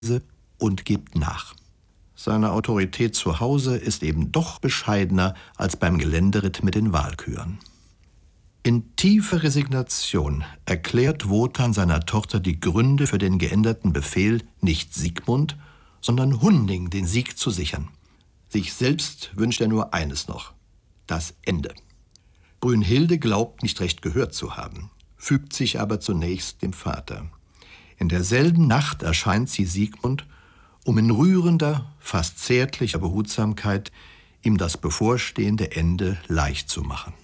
und gibt nach. Seine Autorität zu Hause ist eben doch bescheidener als beim Geländeritt mit den Walküren. In tiefer Resignation erklärt Wotan seiner Tochter die Gründe für den geänderten Befehl, nicht Siegmund, sondern Hunding den Sieg zu sichern. Sich selbst wünscht er nur eines noch: das Ende. Brünnhilde glaubt, nicht recht gehört zu haben, fügt sich aber zunächst dem Vater. In derselben Nacht erscheint sie Siegmund, um in rührender, fast zärtlicher Behutsamkeit ihm das bevorstehende Ende leicht zu machen.